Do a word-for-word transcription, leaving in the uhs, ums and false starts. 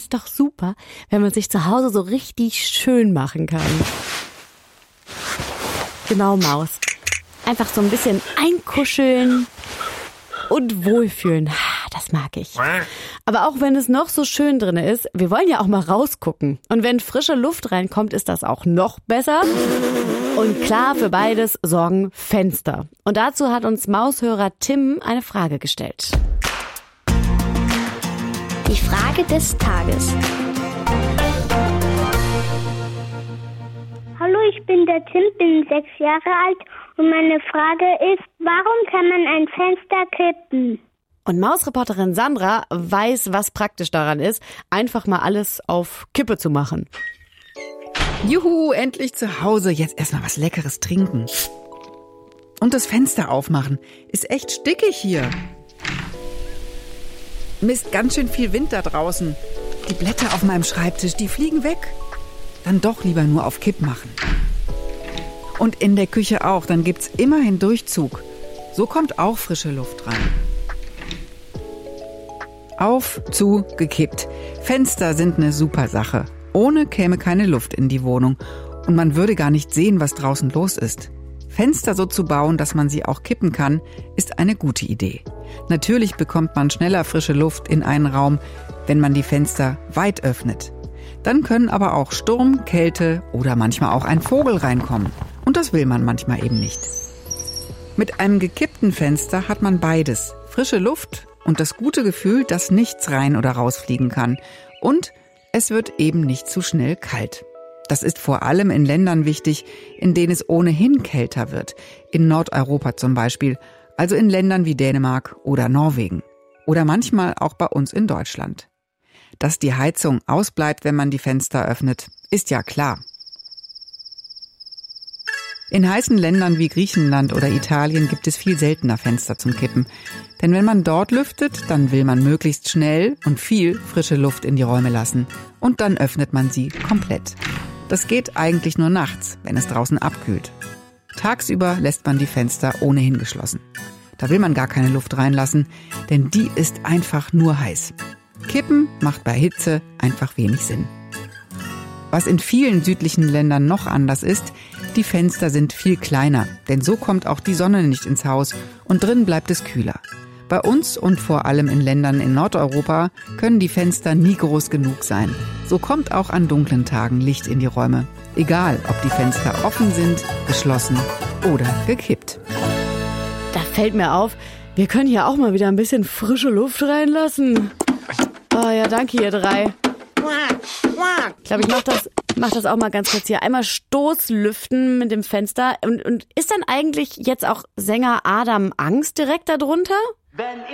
ist doch super, wenn man sich zu Hause so richtig schön machen kann. Genau, Maus. Einfach so ein bisschen einkuscheln und wohlfühlen. Das mag ich. Aber auch wenn es noch so schön drin ist, wir wollen ja auch mal rausgucken. Und wenn frische Luft reinkommt, ist das auch noch besser. Und klar, für beides sorgen Fenster. Und dazu hat uns Maushörer Tim eine Frage gestellt. Die Frage des Tages. Hallo, ich bin der Tim, bin sechs Jahre alt und meine Frage ist, warum kann man ein Fenster kippen? Und Mausreporterin Sandra weiß, was praktisch daran ist, einfach mal alles auf Kippe zu machen. Juhu, endlich zu Hause. Jetzt erstmal was Leckeres trinken. Und das Fenster aufmachen. Ist echt stickig hier. Mist, ganz schön viel Wind da draußen. Die Blätter auf meinem Schreibtisch, die fliegen weg. Dann doch lieber nur auf Kipp machen. Und in der Küche auch, dann gibt's immerhin Durchzug. So kommt auch frische Luft rein. Auf, zu, gekippt. Fenster sind eine super Sache. Ohne käme keine Luft in die Wohnung. Und man würde gar nicht sehen, was draußen los ist. Fenster so zu bauen, dass man sie auch kippen kann, ist eine gute Idee. Natürlich bekommt man schneller frische Luft in einen Raum, wenn man die Fenster weit öffnet. Dann können aber auch Sturm, Kälte oder manchmal auch ein Vogel reinkommen. Und das will man manchmal eben nicht. Mit einem gekippten Fenster hat man beides. Frische Luft und das gute Gefühl, dass nichts rein oder rausfliegen kann. Und es wird eben nicht zu schnell kalt. Das ist vor allem in Ländern wichtig, in denen es ohnehin kälter wird. In Nordeuropa zum Beispiel, also in Ländern wie Dänemark oder Norwegen. Oder manchmal auch bei uns in Deutschland. Dass die Heizung ausbleibt, wenn man die Fenster öffnet, ist ja klar. In heißen Ländern wie Griechenland oder Italien gibt es viel seltener Fenster zum Kippen. Denn wenn man dort lüftet, dann will man möglichst schnell und viel frische Luft in die Räume lassen. Und dann öffnet man sie komplett. Das geht eigentlich nur nachts, wenn es draußen abkühlt. Tagsüber lässt man die Fenster ohnehin geschlossen. Da will man gar keine Luft reinlassen, denn die ist einfach nur heiß. Kippen macht bei Hitze einfach wenig Sinn. Was in vielen südlichen Ländern noch anders ist, die Fenster sind viel kleiner, denn so kommt auch die Sonne nicht ins Haus und drin bleibt es kühler. Bei uns und vor allem in Ländern in Nordeuropa können die Fenster nie groß genug sein. So kommt auch an dunklen Tagen Licht in die Räume. Egal, ob die Fenster offen sind, geschlossen oder gekippt. Da fällt mir auf, wir können hier auch mal wieder ein bisschen frische Luft reinlassen. Oh ja, danke ihr drei. Ich glaube, ich mach das, mach das auch mal ganz kurz hier. Einmal Stoßlüften mit dem Fenster. Und, und ist dann eigentlich jetzt auch Sänger Adam Angst direkt darunter?